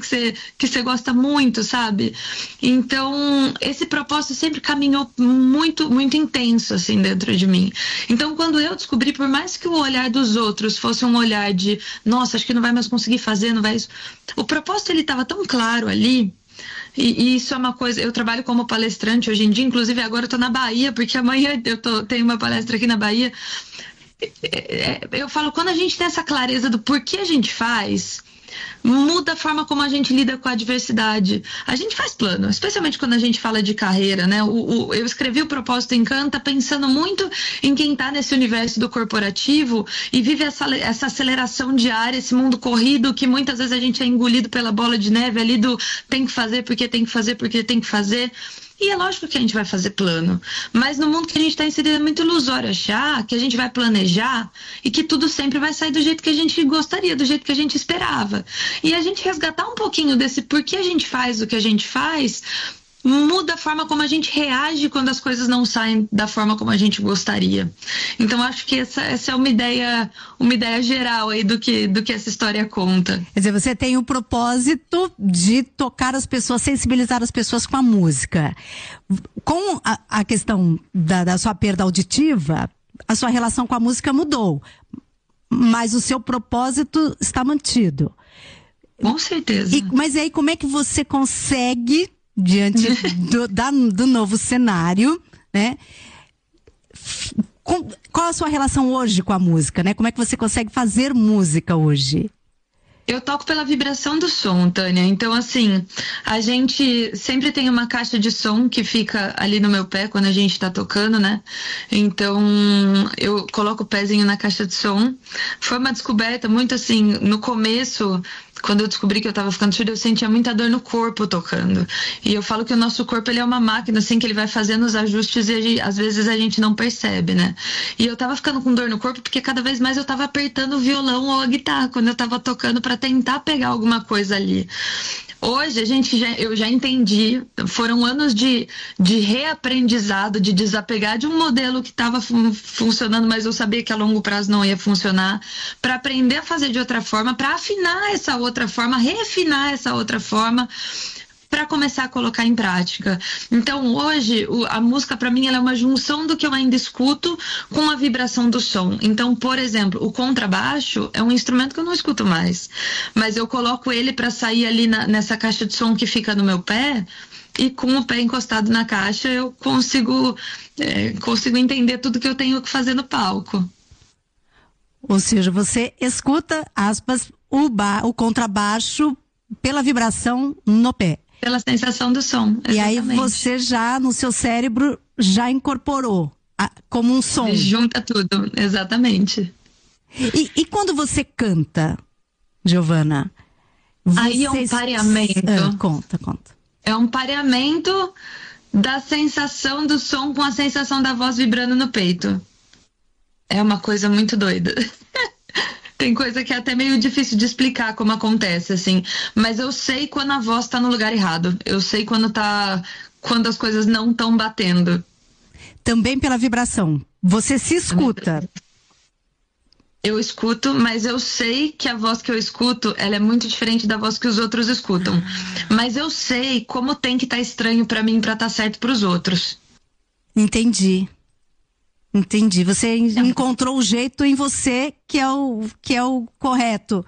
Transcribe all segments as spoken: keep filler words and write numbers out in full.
você, que você gosta muito, sabe? Então, esse propósito sempre caminhou muito, muito intenso, assim, dentro de mim. Então, quando eu descobri, por mais que o olhar dos outros fosse um olhar de, nossa, acho que não vai mais conseguir fazer, não vai... O propósito, ele estava tão claro ali. E, e isso é uma coisa, eu trabalho como palestrante hoje em dia, inclusive agora eu tô na Bahia, porque amanhã eu tô, tenho uma palestra aqui na Bahia. Eu falo, quando a gente tem essa clareza do porquê a gente faz, muda a forma como a gente lida com a adversidade. A gente faz plano, especialmente quando a gente fala de carreira, né? O, o, eu escrevi o Propósito Encanta pensando muito em quem tá nesse universo do corporativo e vive essa, essa aceleração diária, esse mundo corrido que muitas vezes a gente é engolido pela bola de neve ali do tem que fazer porque tem que fazer porque tem que fazer. E é lógico que a gente vai fazer plano, mas no mundo que a gente está inserido é muito ilusório achar que a gente vai planejar e que tudo sempre vai sair do jeito que a gente gostaria, do jeito que a gente esperava. E a gente resgatar um pouquinho desse porquê a gente faz o que a gente faz, muda a forma como a gente reage quando as coisas não saem da forma como a gente gostaria. Então acho que essa, essa é uma ideia, uma ideia geral aí do que, do que essa história conta. Quer dizer, você tem o propósito de tocar as pessoas, sensibilizar as pessoas com a música. Com a, a questão da, da sua perda auditiva, a sua relação com a música mudou, mas o seu propósito está mantido. Com certeza. E, mas aí como é que você consegue, diante do, da, do novo cenário, né? Com, qual a sua relação hoje com a música, né? Como é que você consegue fazer música hoje? Eu toco pela vibração do som, Tânia. Então, assim, a gente sempre tem uma caixa de som que fica ali no meu pé quando a gente tá tocando, né? Então, eu coloco o pezinho na caixa de som. Foi uma descoberta muito assim, no começo, quando eu descobri que eu tava ficando surda, eu sentia muita dor no corpo tocando. E eu falo que o nosso corpo, ele é uma máquina, assim, que ele vai fazendo os ajustes e a gente, às vezes a gente não percebe, né? E eu tava ficando com dor no corpo porque cada vez mais eu tava apertando o violão ou a guitarra quando eu tava tocando pra tentar pegar alguma coisa ali. Hoje, a gente já, eu já entendi, foram anos de, de reaprendizado, de desapegar de um modelo que estava fun- funcionando, mas eu sabia que a longo prazo não ia funcionar, para aprender a fazer de outra forma, para afinar essa outra forma, refinar essa outra forma, para começar a colocar em prática. Então, hoje, o, a música, para mim, ela é uma junção do que eu ainda escuto com a vibração do som. Então, por exemplo, o contrabaixo é um instrumento que eu não escuto mais, mas eu coloco ele para sair ali na, nessa caixa de som que fica no meu pé, e com o pé encostado na caixa eu consigo, é, consigo entender tudo que eu tenho que fazer no palco. Ou seja, você escuta, aspas, o, ba- o contrabaixo pela vibração no pé. Pela sensação do som, exatamente. E aí você já, no seu cérebro, já incorporou a, como um som. Junta tudo, exatamente. E, e quando você canta, Giovana? Aí é um pareamento. Ah, conta, conta. É um pareamento da sensação do som com a sensação da voz vibrando no peito. É uma coisa muito doida. Tem coisa que é até meio difícil de explicar como acontece, assim. Mas eu sei quando a voz tá no lugar errado. Eu sei quando tá, quando as coisas não estão batendo. Também pela vibração. Você se escuta. Eu escuto, mas eu sei que a voz que eu escuto, ela é muito diferente da voz que os outros escutam. Mas eu sei como tem que estar estranho pra mim pra estar certo pros outros. Entendi. Entendi. Você encontrou o jeito em você que é o, que é o correto.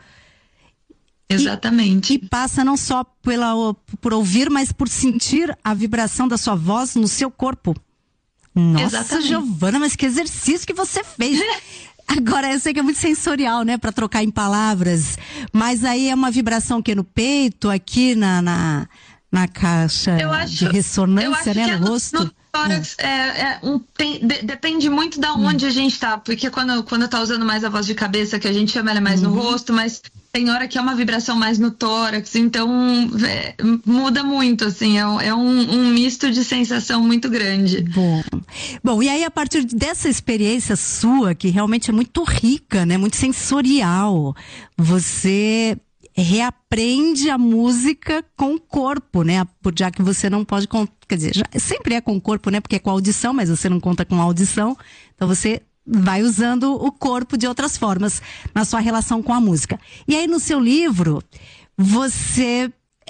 Exatamente. E, e passa não só pela, por ouvir, mas por sentir a vibração da sua voz no seu corpo. Nossa, Exatamente. Giovana, mas que exercício que você fez. Agora, eu sei que é muito sensorial, né, pra trocar em palavras. Mas aí é uma vibração que no peito, aqui na, na, na caixa acho, de ressonância, né, no, no rosto. No tórax, é. É, é um, tem, de, depende muito da onde hum. a gente tá. Porque quando, quando tá usando mais a voz de cabeça, que a gente chama ela é mais uhum. no rosto, mas tem hora que é uma vibração mais no tórax. Então, é, muda muito, assim. É, é um, um misto de sensação muito grande. Bom. Bom, e aí a partir dessa experiência sua, que realmente é muito rica, né? Muito sensorial, você reaprende a música com o corpo, né? Já que você não pode, quer dizer, já, sempre é com o corpo, né? Porque é com a audição, mas você não conta com a audição, então você vai usando o corpo de outras formas na sua relação com a música. E aí no seu livro, você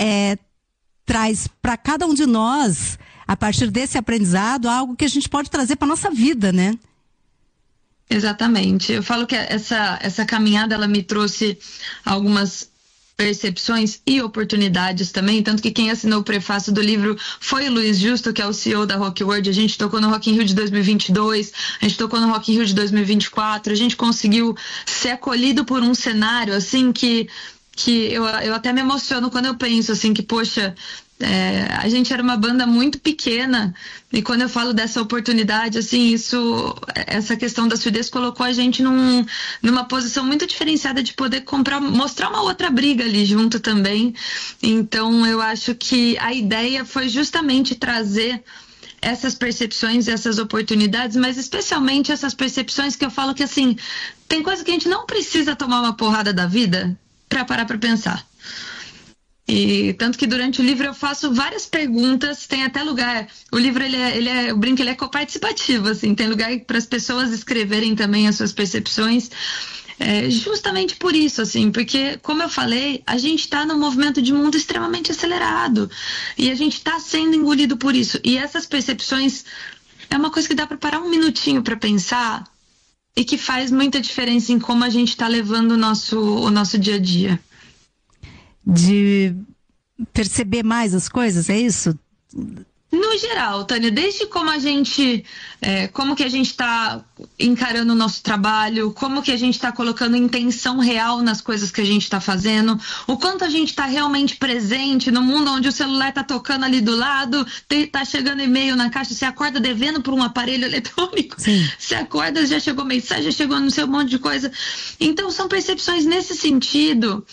é, traz para cada um de nós, a partir desse aprendizado, algo que a gente pode trazer para nossa vida, né? Exatamente. Eu falo que essa, essa caminhada, ela me trouxe algumas percepções e oportunidades também, tanto que quem assinou o prefácio do livro foi o Luiz Justo, que é o C E O da Rock World. A gente tocou no Rock in Rio de dois mil e vinte e dois, a gente tocou no Rock in Rio de dois mil e vinte e quatro, a gente conseguiu ser acolhido por um cenário, assim, que, que eu, eu até me emociono quando eu penso, assim, que, poxa, É, a gente era uma banda muito pequena, e quando eu falo dessa oportunidade, assim, isso, essa questão da Suidez colocou a gente num, numa posição muito diferenciada de poder comprar, mostrar uma outra briga ali junto também. Então eu acho que a ideia foi justamente trazer essas percepções, essas oportunidades, mas especialmente essas percepções que eu falo que, assim, tem coisa que a gente não precisa tomar uma porrada da vida para parar para pensar. E tanto que durante o livro eu faço várias perguntas, tem até lugar, o livro, ele é, ele é, eu brinco, ele é coparticipativo, assim, tem lugar para as pessoas escreverem também as suas percepções, é, justamente por isso, assim, porque, como eu falei, a gente está num movimento de mundo extremamente acelerado, e a gente está sendo engolido por isso, e essas percepções é uma coisa que dá para parar um minutinho para pensar, e que faz muita diferença em como a gente está levando o nosso, o nosso dia a dia. De perceber mais as coisas, é isso? No geral, Tânia, desde como a gente, é, como que a gente está encarando o nosso trabalho, como que a gente está colocando intenção real nas coisas que a gente está fazendo, o quanto a gente está realmente presente no mundo onde o celular está tocando ali do lado, está chegando e-mail na caixa, você acorda devendo por um aparelho eletrônico, Sim. Você acorda, já chegou mensagem, já chegou no seu monte de coisa. Então são percepções nesse sentido.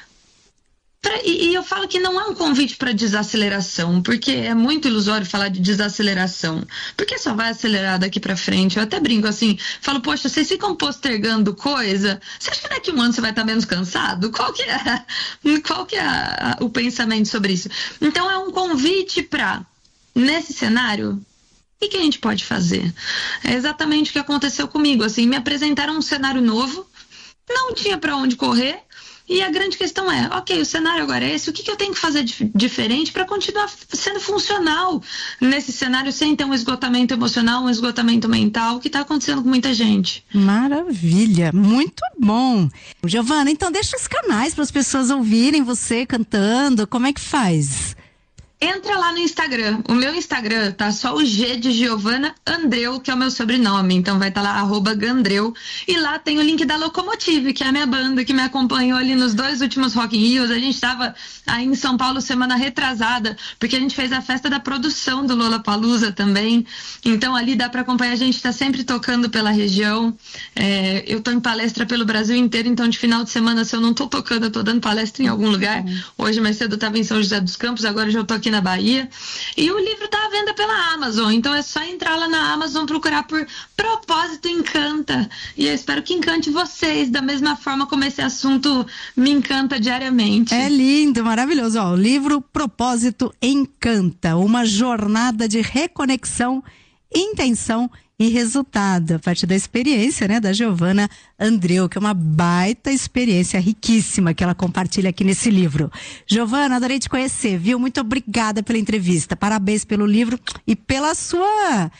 Pra, e, e eu falo que não é um convite para desaceleração, porque é muito ilusório falar de desaceleração, porque só vai acelerar daqui para frente. Eu até brinco assim, falo, poxa, vocês ficam postergando coisa, você acha que daqui a um ano você vai estar menos cansado? Qual que é, qual que é a, a, o pensamento sobre isso? Então é um convite para, nesse cenário, o que a gente pode fazer? É exatamente o que aconteceu comigo, assim, me apresentaram um cenário novo, não tinha para onde correr. E a grande questão é, ok, o cenário agora é esse, o que, que eu tenho que fazer dif- diferente para continuar sendo funcional nesse cenário sem ter um esgotamento emocional, um esgotamento mental, que está acontecendo com muita gente. Maravilha, muito bom. Giovana, então deixa os canais para as pessoas ouvirem você cantando, como é que faz? Entra lá no Instagram. O meu Instagram tá só o G de Giovana Andreu, que é o meu sobrenome. Então vai estar tá lá, arroba Gandreu. E lá tem o link da Locomotive, que é a minha banda que me acompanhou ali nos dois últimos Rock in Rios. A gente tava aí em São Paulo semana retrasada, porque a gente fez a festa da produção do Lollapalooza também. Então ali dá para acompanhar. A gente tá sempre tocando pela região. É, eu tô em palestra pelo Brasil inteiro, então de final de semana, se eu não tô tocando, eu tô dando palestra em algum lugar. Hoje mais cedo eu tava em São José dos Campos, agora eu já tô aqui na Bahia, e o livro está à venda pela Amazon, então é só entrar lá na Amazon, procurar por Propósito Encanta, e eu espero que encante vocês da mesma forma como esse assunto me encanta diariamente. É lindo, maravilhoso. Ó, o livro Propósito Encanta, uma jornada de reconexão, intenção e resultado, a partir da experiência, né, da Giovana Andreu, que é uma baita experiência riquíssima que ela compartilha aqui nesse livro. Giovana, adorei te conhecer, viu? Muito obrigada pela entrevista, parabéns pelo livro e pela sua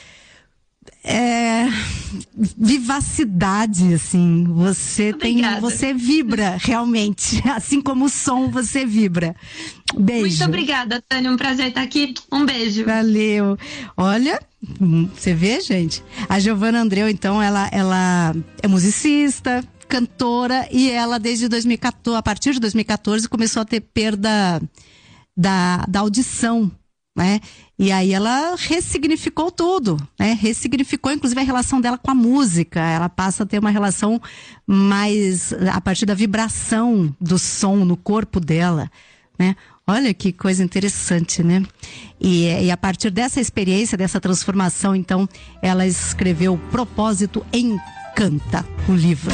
é, vivacidade, assim, você Obrigada. tem, você vibra realmente, assim como o som você vibra. Beijo. Muito obrigada, Tânia, um prazer estar aqui, um beijo. Valeu. Olha, você vê, gente? A Giovana Andreu, então, ela, ela é musicista, cantora, e ela desde dois mil e quatorze, a partir de dois mil e quatorze, começou a ter perda da, da audição, né? E aí ela ressignificou tudo, né? Ressignificou, inclusive, a relação dela com a música. Ela passa a ter uma relação mais a partir da vibração do som no corpo dela, né? Olha que coisa interessante, né? E, e a partir dessa experiência, dessa transformação, então, ela escreveu Propósito Encanta, o livro.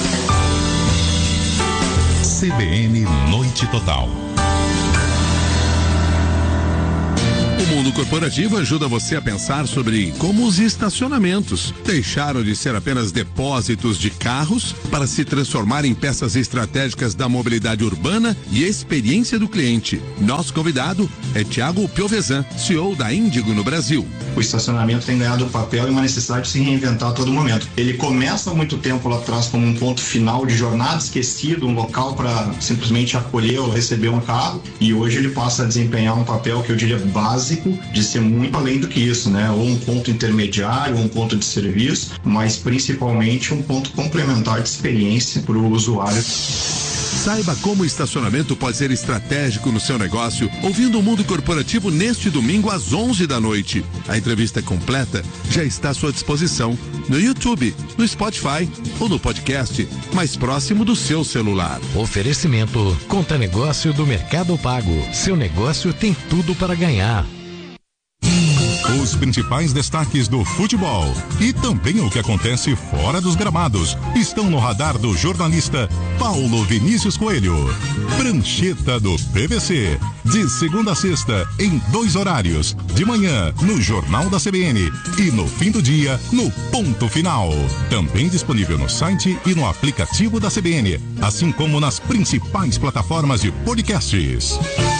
C B N Noite Total. O mundo Mundo Corporativo ajuda você a pensar sobre como os estacionamentos deixaram de ser apenas depósitos de carros para se transformar em peças estratégicas da mobilidade urbana e experiência do cliente. Nosso convidado é Thiago Piovesan, C E O da Índigo no Brasil. O estacionamento tem ganhado um papel e uma necessidade de se reinventar a todo momento. Ele começa há muito tempo lá atrás como um ponto final de jornada esquecido, um local para simplesmente acolher ou receber um carro, e hoje ele passa a desempenhar um papel que eu diria básico, de ser muito além do que isso, né? Ou um ponto intermediário, ou um ponto de serviço, mas principalmente um ponto complementar de experiência para o usuário. Saiba como o estacionamento pode ser estratégico no seu negócio, ouvindo o Mundo Corporativo neste domingo às onze da noite. A entrevista completa já está à sua disposição no YouTube, no Spotify ou no podcast mais próximo do seu celular. Oferecimento Conta Negócio do Mercado Pago. Seu negócio tem tudo para ganhar. Os principais destaques do futebol e também o que acontece fora dos gramados estão no radar do jornalista Paulo Vinícius Coelho. Prancheta do P V C, de segunda a sexta, em dois horários, de manhã no Jornal da C B N e no fim do dia no Ponto Final. Também disponível no site e no aplicativo da C B N, assim como nas principais plataformas de podcasts.